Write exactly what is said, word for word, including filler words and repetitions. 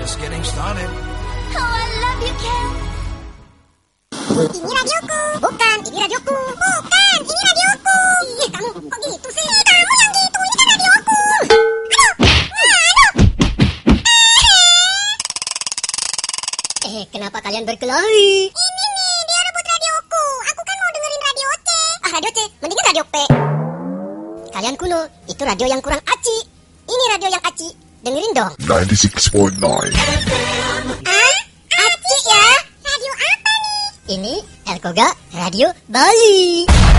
Just getting started. Oh, I love you, Ken. Ini radioku. Bukan, ini radioku. Bukan, ini radioku. Ih, kamu kok gitu sih? Kamu yang gitu, ini kan radioku. Aduh, aduh. Eh, kenapa kalian berkelahi? Ini nih, dia rebut radioku. Aku kan mau dengerin radio C. Ah, radio C, mendingan radio P. Kalian kuno, itu radio yang kurang aci. Ini radio yang aci. Dengerin dong. ninety-six point nine. Ah, aci ya? Radio apa nih? Ini Elkoga Radio Bali.